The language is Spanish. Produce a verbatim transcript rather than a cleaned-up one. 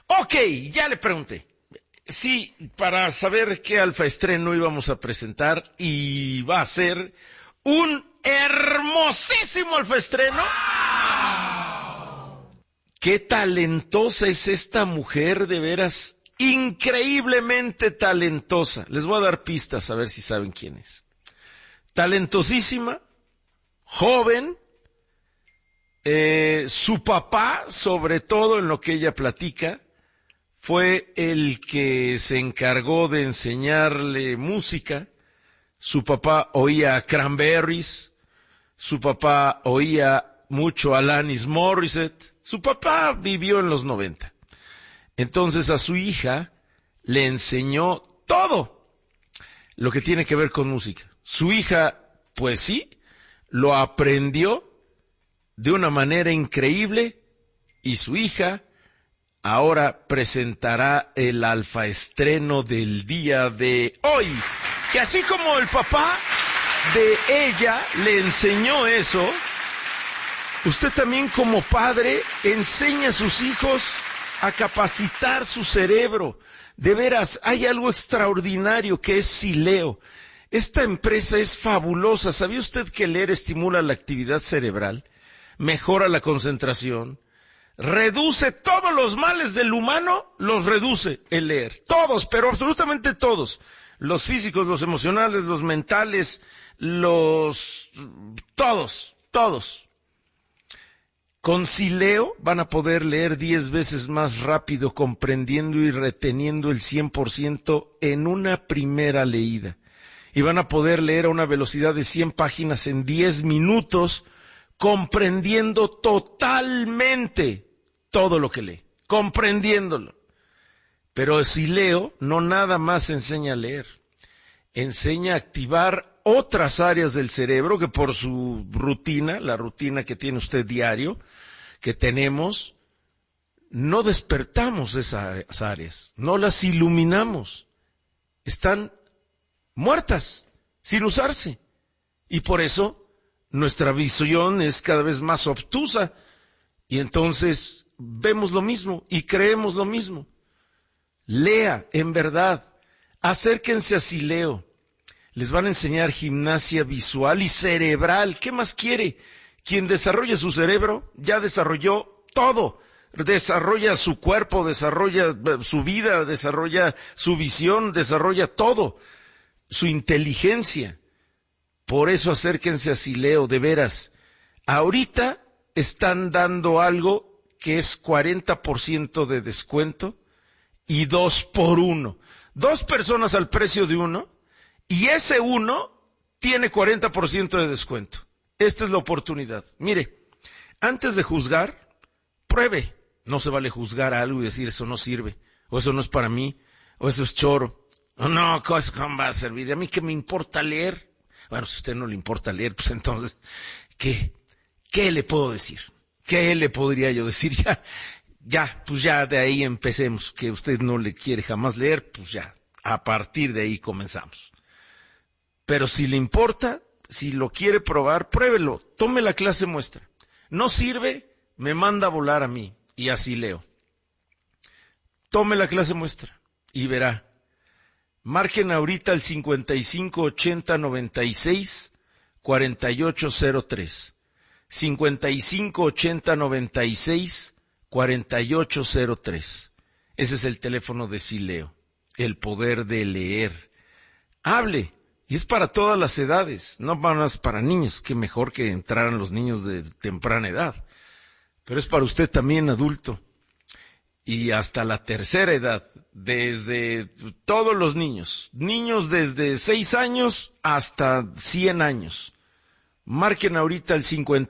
Ok, ya le pregunté. Sí, para saber qué alfa estreno íbamos a presentar, y va a ser un hermosísimo alfa estreno. Qué talentosa es esta mujer, de veras, increíblemente talentosa. Les voy a dar pistas a ver si saben quién es. Talentosísima, joven, eh, su papá, sobre todo en lo que ella platica, fue el que se encargó de enseñarle música. Su papá oía a Cranberries, su papá oía mucho a Alanis Morissette, su papá vivió en los noventa. Entonces a su hija le enseñó todo lo que tiene que ver con música. Su hija, pues sí, lo aprendió de una manera increíble, y su hija ahora presentará el alfa estreno del día de hoy. Que así como el papá de ella le enseñó eso, usted también como padre enseña a sus hijos a capacitar su cerebro. De veras, hay algo extraordinario que es Sileo. Esta empresa es fabulosa. ¿Sabía usted que leer estimula la actividad cerebral, mejora la concentración, reduce todos los males del humano? Los reduce el leer. Todos, pero absolutamente todos. Los físicos, los emocionales, los mentales, los... todos, todos. Con Sileo van a poder leer diez veces más rápido, comprendiendo y reteniendo el cien por ciento en una primera leída. Y van a poder leer a una velocidad de cien páginas en diez minutos, comprendiendo totalmente todo lo que lee, comprendiéndolo. Pero Sileo no nada más enseña a leer, enseña a activar otras áreas del cerebro que por su rutina, la rutina que tiene usted diario, que tenemos, no despertamos esas áreas, no las iluminamos, están muertas, sin usarse. Y por eso nuestra visión es cada vez más obtusa, y entonces vemos lo mismo y creemos lo mismo. Lea, en verdad, acérquense a Sileo. Les van a enseñar gimnasia visual y cerebral. ¿Qué más quiere? Quien desarrolla su cerebro ya desarrolló todo. Desarrolla su cuerpo, desarrolla su vida, desarrolla su visión, desarrolla todo. Su inteligencia. Por eso acérquense a Sileo, de veras. Ahorita están dando algo que es cuarenta por ciento de descuento y dos por uno. Dos personas al precio de uno, y ese uno tiene cuarenta por ciento de descuento. Esta es la oportunidad. Mire, antes de juzgar, pruebe. No se vale juzgar algo y decir eso no sirve, o eso no es para mí, o eso es choro. O no, ¿cómo va a servir? A mí qué me importa leer. Bueno, si a usted no le importa leer, pues entonces, ¿qué? ¿Qué le puedo decir? ¿Qué le podría yo decir? Ya, ya, pues ya de ahí empecemos. Que usted no le quiere jamás leer, pues ya, a partir de ahí comenzamos. Pero si le importa, si lo quiere probar, pruébelo, tome la clase muestra. No sirve, me manda a volar a mí, y así leo. Tome la clase muestra, y verá. Marquen ahorita el cincuenta y cinco ochenta noventa y seis cuarenta y ocho cero tres. cincuenta y cinco ochenta noventa y seis cuarenta y ocho cero tres. Ese es el teléfono de Sileo. El poder de leer. Hable. Y es para todas las edades, no más para niños, que mejor que entraran los niños de temprana edad. Pero es para usted también, adulto. Y hasta la tercera edad, desde todos los niños, niños desde seis años hasta cien años. Marquen ahorita el cincuenta